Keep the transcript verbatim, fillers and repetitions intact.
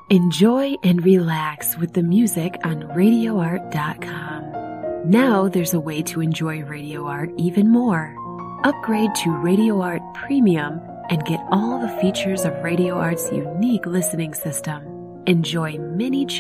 Enjoy and relax with the music on radio art dot com. Now there's a way to enjoy Radio Art even more. Upgrade to Radio Art Premium and get all the features of Radio Art's unique listening system. Enjoy many